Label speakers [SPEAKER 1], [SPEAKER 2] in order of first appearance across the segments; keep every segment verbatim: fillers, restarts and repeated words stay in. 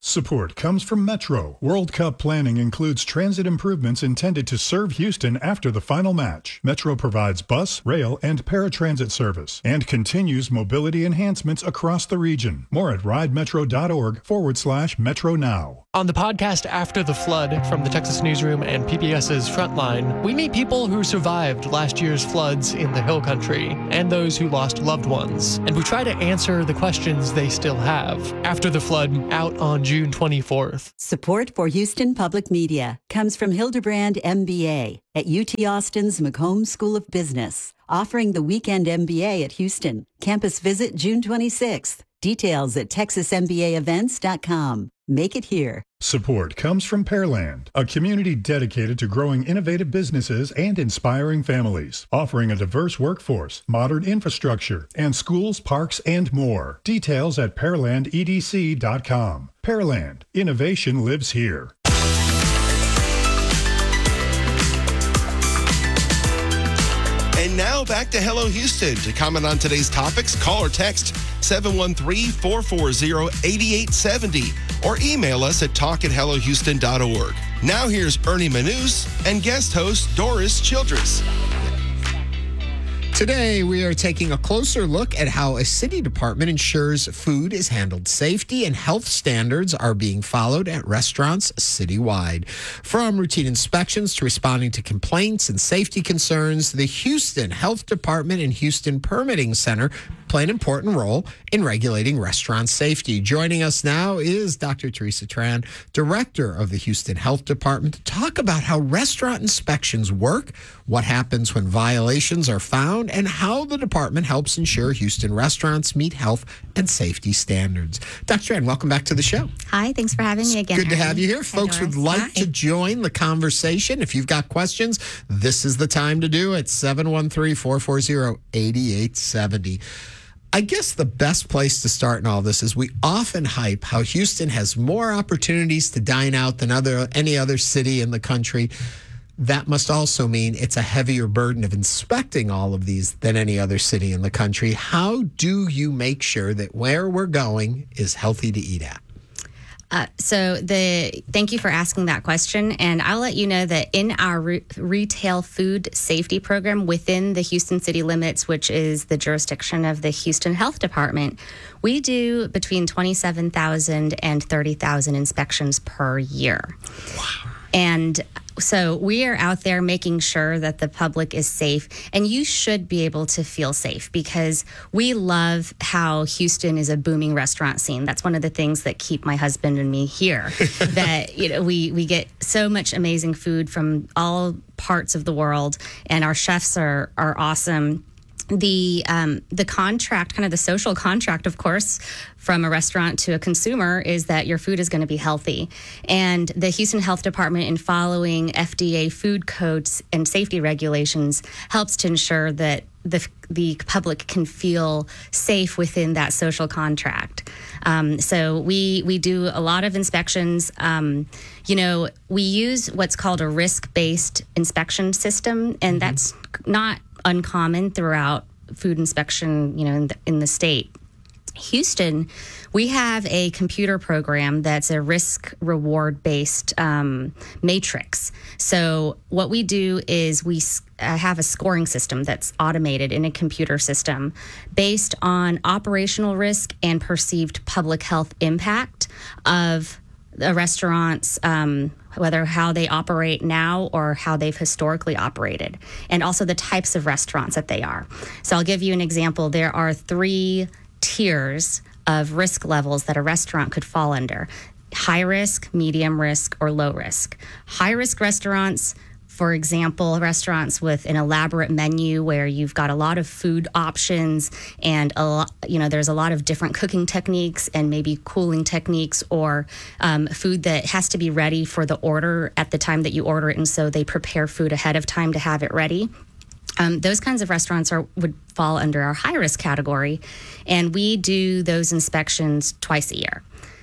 [SPEAKER 1] Support comes from Metro. World Cup planning includes transit improvements intended to serve Houston after the final match. Metro provides bus, rail, and paratransit service and continues mobility enhancements across the region. More at ridemetro.org forward slash Metro Now.
[SPEAKER 2] On the podcast After the Flood from the Texas Newsroom and P B S's Frontline, we meet people who survived last year's floods in the Hill Country and those who lost loved ones. And we try to answer the questions they still have. After the Flood, out on June twenty-fourth.
[SPEAKER 3] Support for Houston Public Media comes from Hildebrand M B A at U T Austin's McCombs School of Business, offering the weekend M B A at Houston. Campus visit June twenty-sixth. Details at texas m b a events dot com. Make it here.
[SPEAKER 1] Support comes from Pearland, a community dedicated to growing innovative businesses and inspiring families, offering a diverse workforce, modern infrastructure, and schools, parks, and more. Details at pearland e d c dot com. Pearland, innovation lives here.
[SPEAKER 4] And now back to Hello Houston. To comment on today's topics, call or text seven one three, four four zero, eight eight seven zero or email us at talk at hello houston dot org. Now here's Ernie Manous and guest host Doris Childress.
[SPEAKER 5] Today, we are taking a closer look at how a city department ensures food is handled. Safety and health standards are being followed at restaurants citywide. From routine inspections to responding to complaints and safety concerns, the Houston Health Department and Houston Permitting Center play an important role in regulating restaurant safety. Joining us now is Doctor Teresa Tran, Director of the Houston Health Department, to talk about how restaurant inspections work, what happens when violations are found, and how the department helps ensure Houston restaurants meet health and safety standards. Doctor Tran, welcome back to the show.
[SPEAKER 6] Hi, thanks for having me again.
[SPEAKER 5] Good to
[SPEAKER 6] Harry.
[SPEAKER 5] have you here. Folks would like
[SPEAKER 6] Hi.
[SPEAKER 5] to join the conversation. If you've got questions, this is the time to do it. seven one three, four four zero, eight eight seven zero. I guess the best place to start in all this is we often hype how Houston has more opportunities to dine out than other any other city in the country. That must also mean it's a heavier burden of inspecting all of these than any other city in the country. How do you make sure that where we're going is healthy to eat at?
[SPEAKER 6] Uh, so the thank you for asking that question, and I'll let you know that in our re- retail food safety program within the Houston city limits, which is the jurisdiction of the Houston Health Department, we do between twenty-seven thousand and thirty thousand inspections per year. Wow. And so we are out there making sure that the public is safe, and you should be able to feel safe because we love how Houston is a booming restaurant scene. That's one of the things that keep my husband and me here. That you know we we get so much amazing food from all parts of the world, and our chefs are are awesome. The um, the contract, kind of the social contract, of course, from a restaurant to a consumer is that your food is going to be healthy. And the Houston Health Department, in following F D A food codes and safety regulations, helps to ensure that the the public can feel safe within that social contract. Um, so we we do a lot of inspections. Um, you know, we use what's called a risk-based inspection system, and mm-hmm. that's not uncommon throughout food inspection, you know, in the, in the state. Houston, we have a computer program that's a risk reward based um, matrix. So what we do is we uh, have a scoring system that's automated in a computer system based on operational risk and perceived public health impact of a restaurant's um, whether how they operate now or how they've historically operated, and also the types of restaurants that they are. So I'll give you an example. There are three tiers of risk levels that a restaurant could fall under: high risk, medium risk, or low risk. High risk restaurants, for example, restaurants with an elaborate menu where you've got a lot of food options and a lot, you know, there's a lot of different cooking techniques and maybe cooling techniques, or um, food that has to be ready for the order at the time that you order it, and so they prepare food ahead of time to have it ready. Um, those kinds of restaurants are would fall under our high risk category, and we do those inspections twice a year.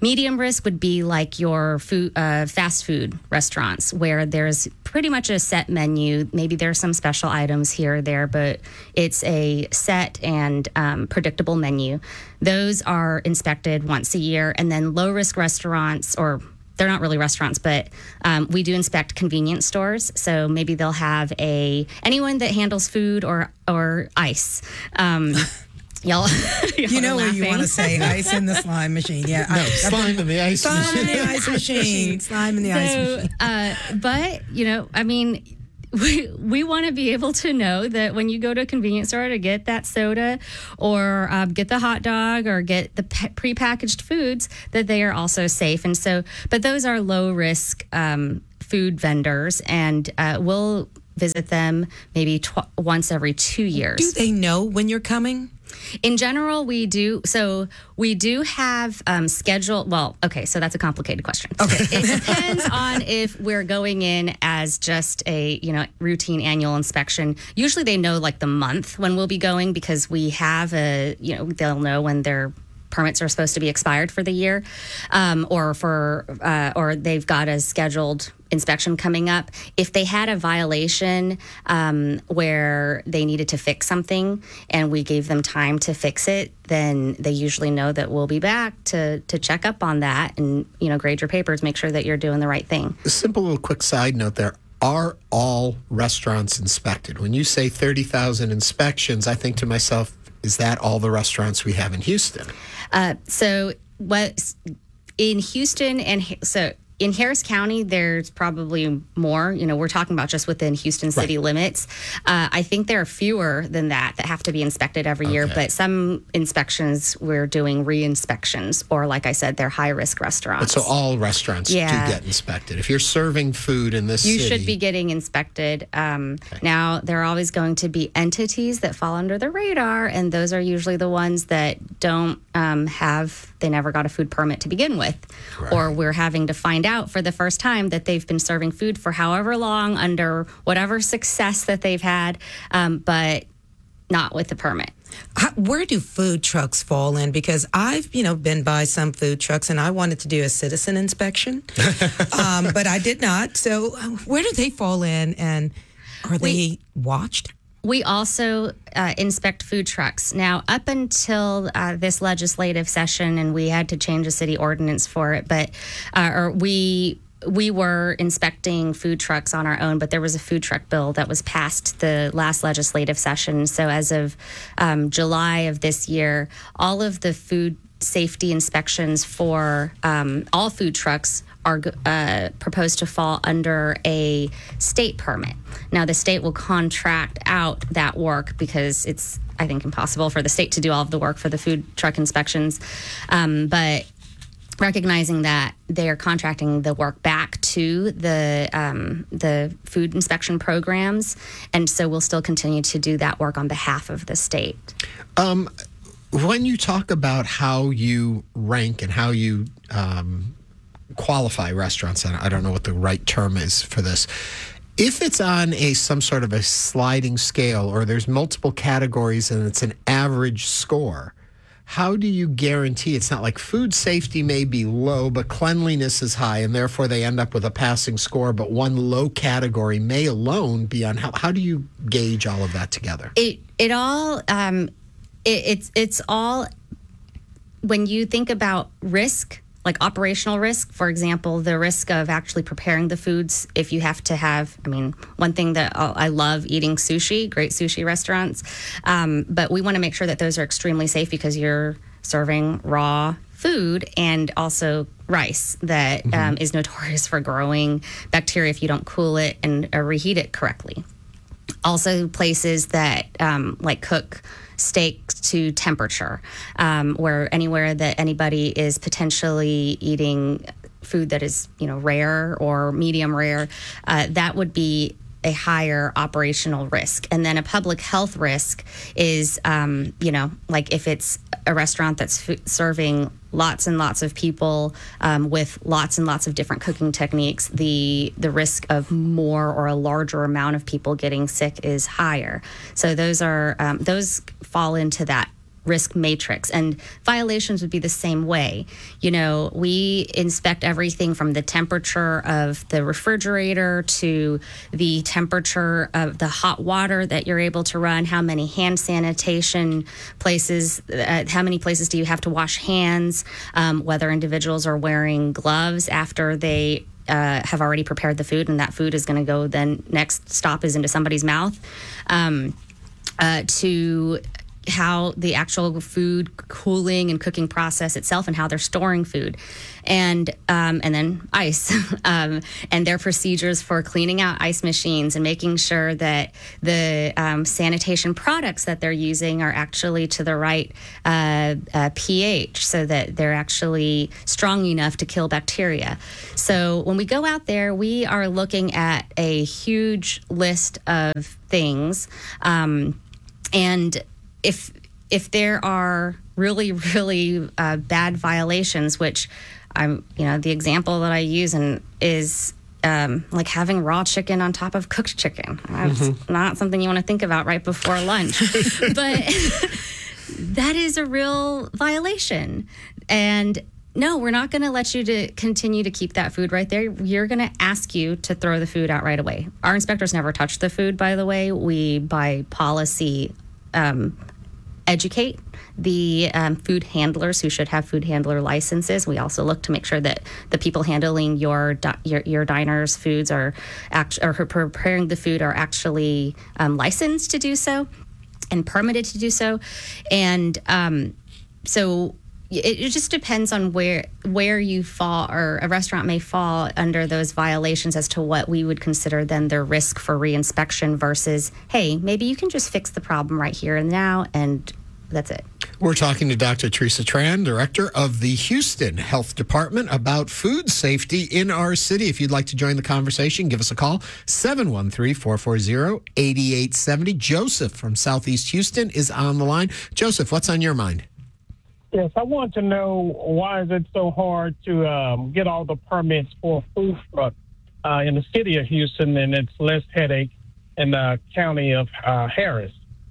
[SPEAKER 6] Medium risk would be like your food, uh, fast food restaurants, where there's pretty much a set menu. Maybe there are some special items here or there, but it's a set and um, predictable menu. Those are inspected once a year. And then low risk restaurants, or they're not really restaurants, but um, we do inspect convenience stores. So maybe they'll have a anyone that handles food or or ice. Um, Y'all, y'all
[SPEAKER 7] you know what you want to
[SPEAKER 6] laughing.
[SPEAKER 7] say, ice in the slime machine. Yeah,
[SPEAKER 5] No,
[SPEAKER 7] I-
[SPEAKER 5] slime in the ice
[SPEAKER 7] slime
[SPEAKER 5] machine.
[SPEAKER 7] in the ice machine. Slime in the ice
[SPEAKER 6] So,
[SPEAKER 7] machine.
[SPEAKER 6] uh, but you know, I mean, we we want to be able to know that when you go to a convenience store to get that soda, or um, get the hot dog, or get the pe- prepackaged foods, that they are also safe. And so, but those are low risk um, food vendors, and uh, we'll visit them maybe tw- once every two years.
[SPEAKER 7] Do they know when you're coming?
[SPEAKER 6] In general, we do. So we do have um, schedule. Well, okay, so that's a complicated question. Okay, it depends on if we're going in as just a you know routine annual inspection. Usually, they know like the month when we'll be going, because we have a you know they'll know when their permits are supposed to be expired for the year, um, or for uh, or they've got a scheduled inspection coming up. If they had a violation um, where they needed to fix something and we gave them time to fix it, then they usually know that we'll be back to to check up on that and you know grade your papers, make sure that you're doing the right thing.
[SPEAKER 5] A simple little quick side note there. Are all restaurants inspected? When you say thirty thousand inspections, I think to myself, is that all the restaurants we have in Houston?
[SPEAKER 6] Uh, so what in Houston and so in Harris County, there's probably more. You know, we're talking about just within Houston city
[SPEAKER 5] Right.
[SPEAKER 6] limits. Uh, I think there are fewer than that that have to be inspected every year.
[SPEAKER 5] Okay.
[SPEAKER 6] But some inspections, we're doing re-inspections, or like I said, they're high-risk
[SPEAKER 5] But
[SPEAKER 6] restaurants.
[SPEAKER 5] so all restaurants
[SPEAKER 6] Yeah.
[SPEAKER 5] do get inspected. If you're serving food in this
[SPEAKER 6] You
[SPEAKER 5] city,
[SPEAKER 6] should be getting inspected. Um, Now, there are always going to be entities that fall under the radar, and those are usually the ones that don't um, have, they never got a food permit to begin with. Or we're having to find out for the first time that they've been serving food for however long under whatever success that they've had, um, but not with the permit.
[SPEAKER 7] How, where do food trucks fall in? Because I've, you know, been by some food trucks and I wanted to do a citizen inspection, um, but I did not. So uh, where do they fall in, and are they watched?
[SPEAKER 6] We also uh, inspect food trucks. Now, up until uh, this legislative session, and we had to change a city ordinance for it, but uh, or we we were inspecting food trucks on our own, but there was a food truck bill that was passed the last legislative session. So as of um, July of this year, all of the food safety inspections for um, all food trucks are uh, proposed to fall under a state permit. Now, the state will contract out that work because it's, I think, impossible for the state to do all of the work for the food truck inspections. Um, but recognizing that they are contracting the work back to the um, the food inspection programs, and so we'll still continue to do that work on behalf of the state.
[SPEAKER 5] Um, when you talk about how you rank and how you um, qualify restaurants, and I don't know what the right term is for this, if it's on a some sort of a sliding scale, or there's multiple categories and it's an average score, how do you guarantee it's not like food safety may be low, but cleanliness is high, and therefore they end up with a passing score, but one low category may alone be on? How, how do you gauge all of that together?
[SPEAKER 6] It it all um, it, it's it's all when you think about risk, like operational risk, for example, the risk of actually preparing the foods. If you have to have, I mean, one thing that I love eating sushi, great sushi restaurants, um, but we want to make sure that those are extremely safe because you're serving raw food and also rice that mm-hmm. um, is notorious for growing bacteria if you don't cool it and uh, reheat it correctly. Also, places that um, like cook steaks to temperature, um, where anywhere that anybody is potentially eating food that is, you know, rare or medium rare, uh, that would be a higher operational risk. And then a public health risk is, um, you know, like if it's a restaurant that's f- serving lots and lots of people um, with lots and lots of different cooking techniques, the the risk of more or a larger amount of people getting sick is higher. So those are um, those fall into that risk matrix, and violations would be the same way. You know, we inspect everything from the temperature of the refrigerator to the temperature of the hot water that you're able to run, how many hand sanitation places, uh, how many places do you have to wash hands, um, whether individuals are wearing gloves after they uh, have already prepared the food, and that food is going to go, then next stop is into somebody's mouth, um, uh, to how the actual food cooling and cooking process itself and how they're storing food, and um, and then ice, um, and their procedures for cleaning out ice machines and making sure that the um, sanitation products that they're using are actually to the right uh, uh, pH, so that they're actually strong enough to kill bacteria. So when we go out there, we are looking at a huge list of things, um, and If if there are really, really uh, bad violations, which I'm, you know, the example that I use and is um, like having raw chicken on top of cooked chicken. That's mm-hmm. not something you want to think about right before lunch. But that is a real violation. And no, we're not going to let you to continue to keep that food right there. We're going to ask you to throw the food out right away. Our inspectors never touch the food, by the way. We, by policy, um, educate the um, food handlers who should have food handler licenses. We also look to make sure that the people handling your di- your, your diner's foods are act- or preparing the food are actually um, licensed to do so and permitted to do so. And um, so it, it just depends on where where you fall, or a restaurant may fall under those violations, as to what we would consider then their risk for reinspection versus, hey, maybe you can just fix the problem right here and now, and that's it.
[SPEAKER 5] We're talking to Doctor Teresa Tran, Director of the Houston Health Department, about food safety in our city. If you'd like to join the conversation, give us a call, seven one three, four four zero, eight eight seven zero. Joseph from Southeast Houston is on the line. Joseph, what's on your mind?
[SPEAKER 8] Yes, I want to know, why is it so hard to um, get all the permits for a food truck uh, in the city of Houston, and it's less headache in the county of uh, Harris?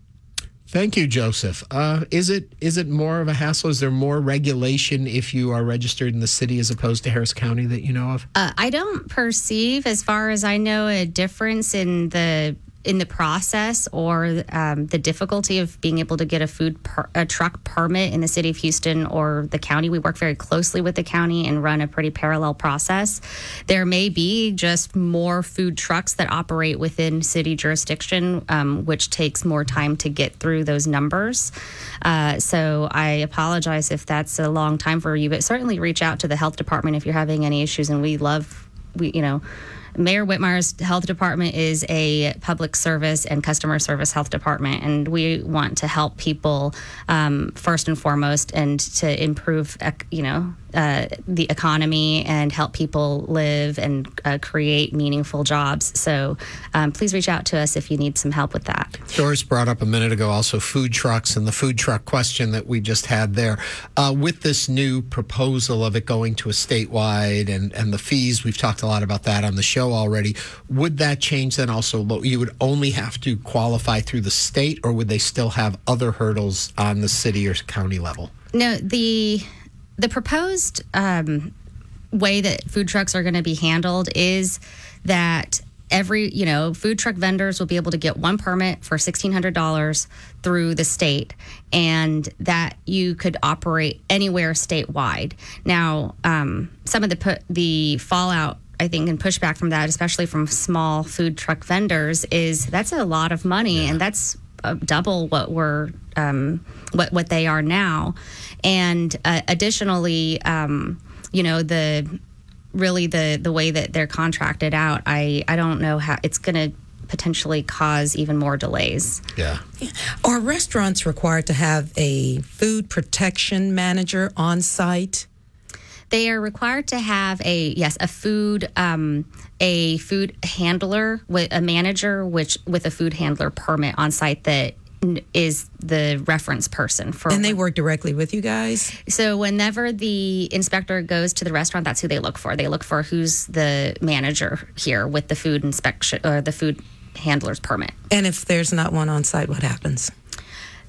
[SPEAKER 5] Thank you, Joseph. Uh, is it is it more of a hassle? Is there more regulation if you are registered in the city as opposed to Harris County that you know of?
[SPEAKER 6] Uh, I don't perceive, as far as I know, a difference in the in the process or um, the difficulty of being able to get a food per, a truck permit in the city of Houston or the county. We work very closely with the county and run a pretty parallel process. There may be just more food trucks that operate within city jurisdiction, um, which takes more time to get through those numbers. Uh, so I apologize if that's a long time for you, but certainly reach out to the health department if you're having any issues. And we love, we you know, Mayor Whitmire's health department is a public service and customer service health department, and we want to help people um, first and foremost, and to improve, you know, uh, the economy and help people live and uh, create meaningful jobs. So um, please reach out to us if you need some help with that.
[SPEAKER 5] Doris brought up a minute ago also food trucks and the food truck question that we just had there. Uh, with this new proposal of it going to a statewide and, and the fees, we've talked a lot about that on the show already. Would that change then also? You would only have to qualify through the state, or would they still have other hurdles on the city or county level?
[SPEAKER 6] No, the the proposed um, way that food trucks are going to be handled is that every, you know, food truck vendors will be able to get one permit for sixteen hundred dollars through the state, and that you could operate anywhere statewide. Now, um, some of the pu- the fallout, I think, and pushback from that, especially from small food truck vendors, is that's a lot of money, yeah. and that's uh, double what we're um, what what they are now. And uh, additionally, um, you know, the really the the way that they're contracted out, I I don't know how it's going to potentially cause even more delays.
[SPEAKER 5] Yeah.
[SPEAKER 7] Are restaurants required to have a food protection manager on site?
[SPEAKER 6] They are required to have a yes a food um, a food handler with a manager, which with a food handler permit on site that is the reference person for.
[SPEAKER 7] And they work directly with you guys?
[SPEAKER 6] So whenever the inspector goes to the restaurant, that's who they look for. They look for who's the manager here with the food inspection or the food handler's permit.
[SPEAKER 7] And if there's not one on site, what happens?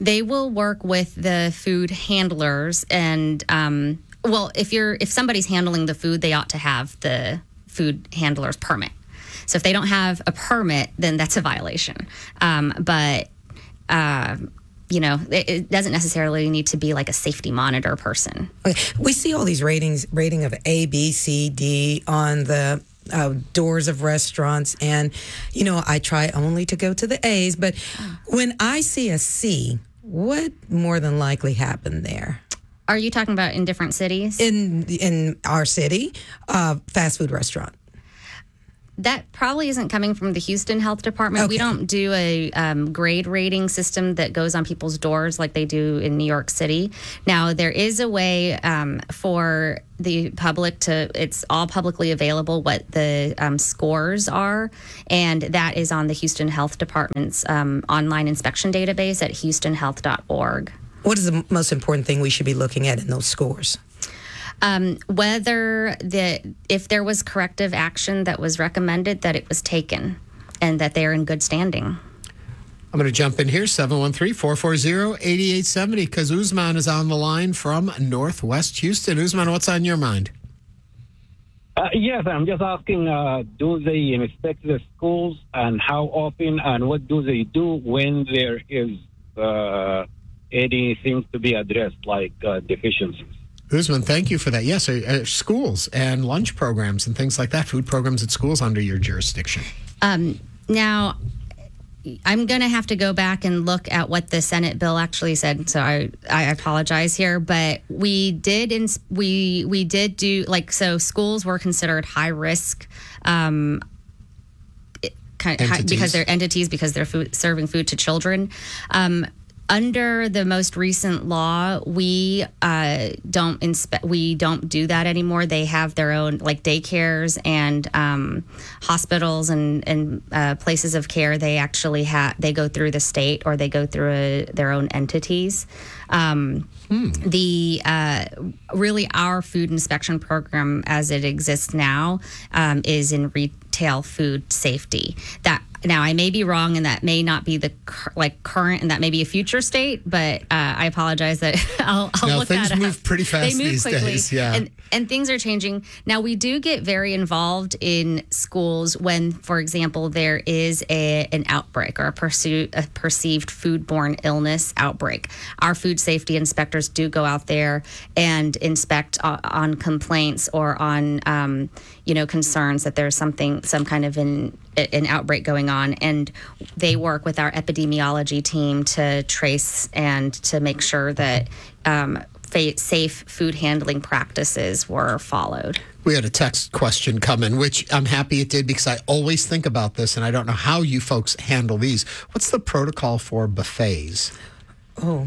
[SPEAKER 6] They will work with the food handlers, and um, well, if you're if somebody's handling the food, they ought to have the food handler's permit. So if they don't have a permit, then that's a violation. Um, but uh, you know, it, it doesn't necessarily need to be like a safety monitor person.
[SPEAKER 7] Okay. We see all these ratings, rating of A, B, C, D on the uh, doors of restaurants, and you know, I try only to go to the A's. But when I see a C, what more than likely happened there?
[SPEAKER 6] Are you talking about in different cities?
[SPEAKER 7] In in our city, uh, fast food restaurant.
[SPEAKER 6] That probably isn't coming from the Houston Health Department.
[SPEAKER 7] Okay.
[SPEAKER 6] We don't do a um, grade rating system that goes on people's doors like they do in New York City. Now, there is a way um, for the public to, it's all publicly available what the um, scores are, and that is on the Houston Health Department's um, online inspection database at houston health dot org.
[SPEAKER 7] What is the most important thing we should be looking at in those scores?
[SPEAKER 6] Um, whether the if there was corrective action that was recommended, that it was taken, and that they're in good standing.
[SPEAKER 5] I'm going to jump in here, seven one three, four four zero, eight eight seven zero, because Usman is on the line from Northwest Houston. Usman, what's on your mind?
[SPEAKER 9] Uh, yes, I'm just asking, uh, do they inspect the schools, and how often, and what do they do when there is uh, anything to be addressed, like uh, deficiencies?
[SPEAKER 5] Usman, thank you for that. Yes, uh, uh, schools and lunch programs and things like that, food programs at schools under your jurisdiction.
[SPEAKER 6] Um, now, I'm going to have to go back and look at what the Senate bill actually said. So I, I apologize here, but we did ins- we we did do like so. Schools were considered high risk. Um, kind of high, because they're entities because they're food, serving food to children. Um, Under the most recent law, we uh, don't inspe- we don't do that anymore. They have their own like daycares and um, hospitals and and uh, places of care. They actually have they go through the state or they go through a, their own entities. Um, hmm. The uh, really our food inspection program as it exists now um, is in retail food safety. That. Now, I may be wrong, and that may not be the cur- like current, and that may be a future state. But uh, I apologize that I'll, I'll
[SPEAKER 5] now,
[SPEAKER 6] look
[SPEAKER 5] things
[SPEAKER 6] that up.
[SPEAKER 5] move pretty fast
[SPEAKER 6] they move
[SPEAKER 5] these
[SPEAKER 6] quickly,
[SPEAKER 5] days, yeah.
[SPEAKER 6] And, and things are changing. Now, we do get very involved in schools when, for example, there is a an outbreak or a, pursuit, a perceived foodborne illness outbreak. Our food safety inspectors do go out there and inspect uh, on complaints or on, um, you know, concerns that there's something, some kind of an an outbreak going on, and they work with our epidemiology team to trace and to make sure that um, fa- safe food handling practices were followed.
[SPEAKER 5] We had a text question come in, which I'm happy it did because I always think about this, and I don't know how you folks handle these. What's the protocol for buffets?
[SPEAKER 7] Oh,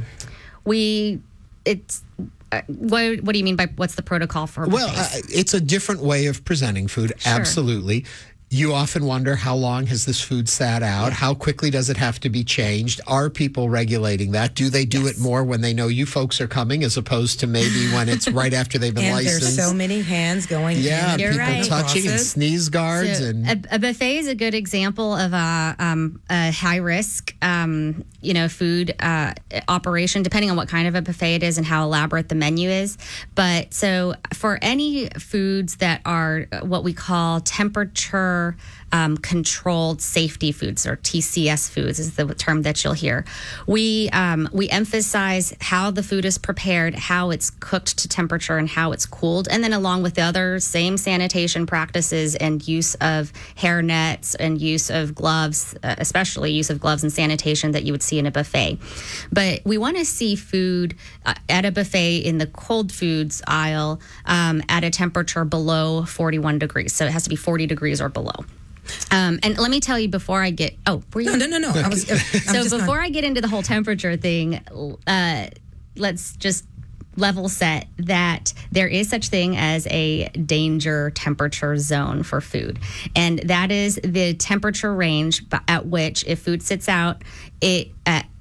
[SPEAKER 6] we it's. Uh, what, what do you mean by what's the protocol for buffets?
[SPEAKER 5] Well, uh, it's a different way of presenting food. Sure. Absolutely. You often wonder, how long has this food sat out? How quickly does it have to be changed? Are people regulating that? Do they do yes. it more when they know you folks are coming as opposed to maybe when it's right after they've been
[SPEAKER 7] and
[SPEAKER 5] licensed?
[SPEAKER 7] There's so many hands going
[SPEAKER 5] yeah,
[SPEAKER 7] in.
[SPEAKER 6] You're
[SPEAKER 5] people
[SPEAKER 6] right.
[SPEAKER 5] touching and sneeze guards.
[SPEAKER 6] So
[SPEAKER 5] and
[SPEAKER 6] a, a buffet is a good example of a, um, a high risk, um, you know, food uh, operation, depending on what kind of a buffet it is and how elaborate the menu is. But so for any foods that are what we call temperature Um, controlled safety foods, or T C S foods is the term that you'll hear. We um, we emphasize how the food is prepared, how it's cooked to temperature, and how it's cooled, and then along with the other same sanitation practices and use of hair nets and use of gloves, uh, especially use of gloves and sanitation that you would see in a buffet. But we want to see food uh, at a buffet in the cold foods aisle um, at a temperature below forty-one degrees. So it has to be forty degrees or below. Um, and let me tell you before I get, oh, were you?
[SPEAKER 7] No, no, no, no. I was, I'm
[SPEAKER 6] so before
[SPEAKER 7] not...
[SPEAKER 6] I get into the whole temperature thing, uh, let's just level set that there is such thing as a danger temperature zone for food. And that is the temperature range at which if food sits out, it uh,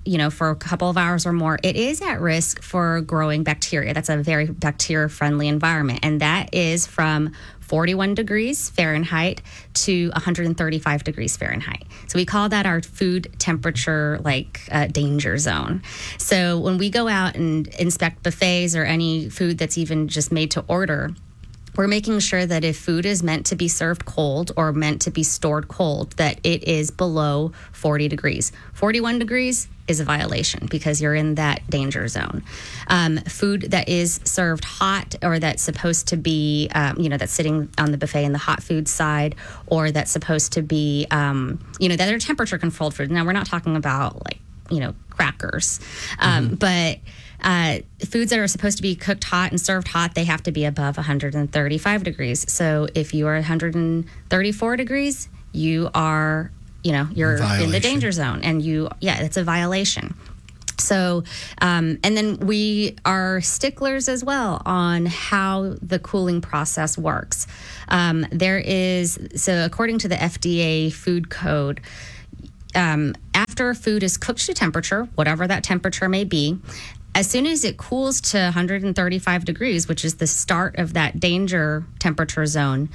[SPEAKER 6] you know, for a couple of hours or more, it is at risk for growing bacteria. That's a very bacteria-friendly environment, and that is from forty-one degrees Fahrenheit to one hundred thirty-five degrees Fahrenheit. So we call that our food temperature, like uh, danger zone. So when we go out and inspect buffets or any food that's even just made to order, we're making sure that if food is meant to be served cold or meant to be stored cold, that it is below forty degrees. forty-one degrees is a violation because you're in that danger zone. Um, food that is served hot or that's supposed to be, um, you know, that's sitting on the buffet in the hot food side, or that's supposed to be, um, you know, that are temperature controlled food. Now, we're not talking about like, you know, crackers, um, mm-hmm. but Uh, foods that are supposed to be cooked hot and served hot, they have to be above one hundred thirty-five degrees. So if you are one hundred thirty-four degrees, you are, you know, you're in the danger zone, and you, yeah, it's a violation. So, um, and then we are sticklers as well on how the cooling process works. Um, there is, so according to the F D A food code, um, after food is cooked to temperature, whatever that temperature may be, as soon as it cools to one hundred thirty-five degrees, which is the start of that danger temperature zone,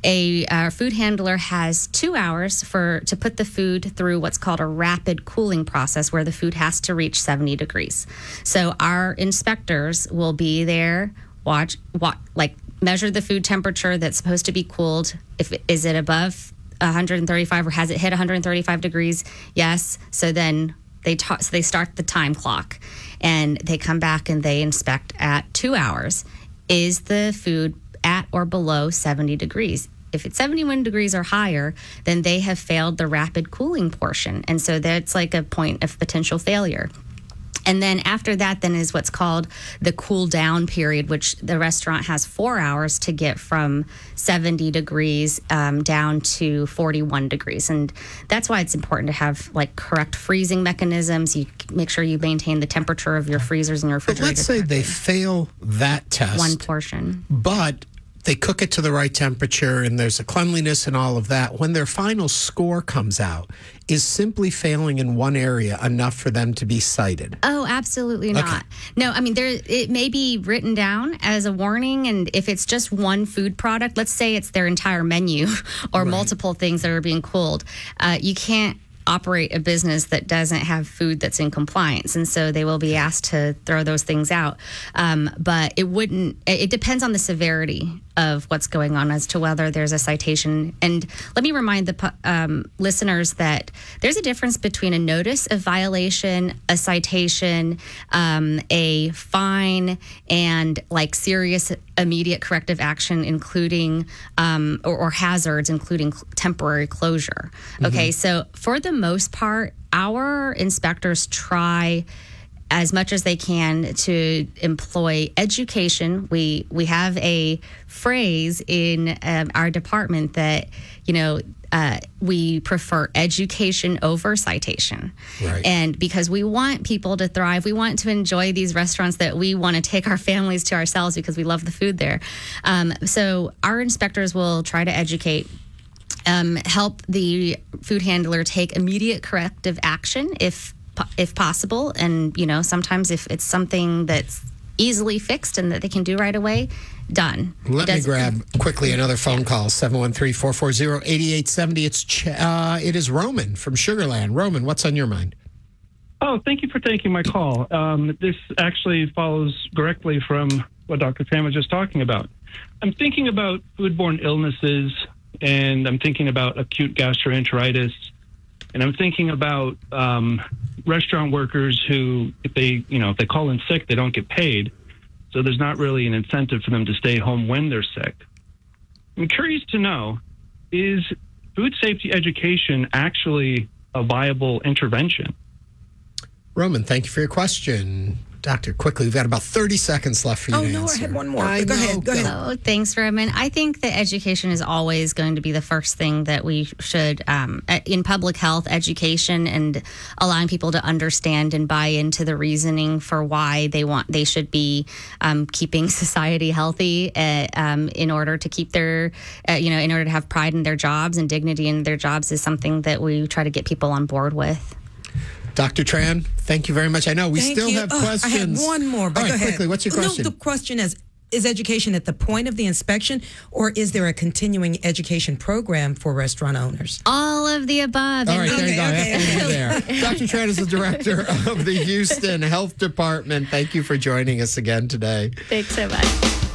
[SPEAKER 6] a uh, food handler has two hours for to put the food through what's called a rapid cooling process, where the food has to reach seventy degrees. So our inspectors will be there, watch, watch like measure the food temperature that's supposed to be cooled. If is it above one hundred thirty-five, or has it hit one hundred thirty-five degrees? Yes. So then they ta- so they start the time clock. And they come back and they inspect at two hours. Is the food at or below seventy degrees? If it's seventy-one degrees or higher, then they have failed the rapid cooling portion. And so that's like a point of potential failure. And then after that, then is what's called the cool down period, which the restaurant has four hours to get from seventy degrees um, down to forty-one degrees. And that's why it's important to have like correct freezing mechanisms. You make sure you maintain the temperature of your freezers and your refrigerators.
[SPEAKER 5] But let's say they fail that test.
[SPEAKER 6] One portion.
[SPEAKER 5] But they cook it to the right temperature and there's a cleanliness and all of that. When their final score comes out, is simply failing in one area enough for them to be cited?
[SPEAKER 6] Oh, absolutely not. Okay. No, I mean, there it may be written down as a warning, and if it's just one food product, let's say it's their entire menu or right. multiple things that are being cooled, uh, you can't operate a business that doesn't have food that's in compliance, and so they will be asked to throw those things out. Um, but it wouldn't, it depends on the severity of what's going on as to whether there's a citation. And let me remind the um, listeners that there's a difference between a notice of violation, a citation, um, a fine, and like serious immediate corrective action, including um, or, or hazards, including temporary closure. Okay, mm-hmm. So for the most part, our inspectors try as much as they can to employ education. We we have a phrase in um, our department that, you know, uh, we prefer education over citation. Right. And because we want people to thrive, we want to enjoy these restaurants that we want to take our families to ourselves because we love the food there. Um, so our inspectors will try to educate, um, help the food handler take immediate corrective action if if possible. And, you know, sometimes if it's something that's easily fixed and that they can do right away, done.
[SPEAKER 5] Let me grab quickly another phone call, seven one three, four four zero, eight eight seven zero. It's Ch- uh, it is Roman from Sugar Land. Roman, what's on your mind?
[SPEAKER 10] Oh, thank you for taking my call. Um, this actually follows directly from what Doctor Pham was just talking about. I'm thinking about foodborne illnesses, and I'm thinking about acute gastroenteritis, and I'm thinking about um, restaurant workers who, if they, you know, if they call in sick, they don't get paid. So there's not really an incentive for them to stay home when they're sick. I'm curious to know, is food safety education actually a viable intervention?
[SPEAKER 5] Roman, thank you for your question. Doctor, quickly, we've got about thirty seconds left for you
[SPEAKER 7] oh,
[SPEAKER 5] to
[SPEAKER 7] no,
[SPEAKER 5] answer.
[SPEAKER 7] I had one more.
[SPEAKER 5] I
[SPEAKER 7] go
[SPEAKER 5] know,
[SPEAKER 7] ahead, go, go ahead.
[SPEAKER 6] Oh, thanks, Roman. I think that education is always going to be the first thing that we should, um, in public health education, and allowing people to understand and buy into the reasoning for why they want, they should be um, keeping society healthy uh, um, in order to keep their, uh, you know, in order to have pride in their jobs and dignity in their jobs is something that we try to get people on board with.
[SPEAKER 5] Doctor Tran, thank you very much. I know we
[SPEAKER 7] Thank
[SPEAKER 5] still
[SPEAKER 7] you.
[SPEAKER 5] have
[SPEAKER 7] Oh,
[SPEAKER 5] questions.
[SPEAKER 7] I have one more, but
[SPEAKER 5] All
[SPEAKER 7] go
[SPEAKER 5] right,
[SPEAKER 7] ahead.
[SPEAKER 5] quickly, what's your question?
[SPEAKER 7] No, the question is, is education at the point of the inspection, or is there a continuing education program for restaurant owners?
[SPEAKER 6] All of the above.
[SPEAKER 5] All right,
[SPEAKER 6] And
[SPEAKER 5] there you go. I
[SPEAKER 7] okay,
[SPEAKER 5] have to
[SPEAKER 7] okay.
[SPEAKER 5] leave you there. Doctor Tran is the director of the Houston Health Department. Thank you for joining us again today.
[SPEAKER 6] Thanks so much.